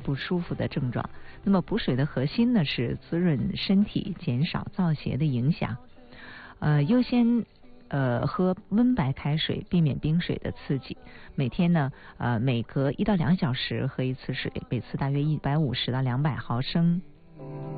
不舒服的症状。那么补水的核心呢是滋润身体，减少燥邪的影响。优先喝温白开水，避免冰水的刺激。每天呢每隔1到2小时喝一次水，每次大约150到200毫升。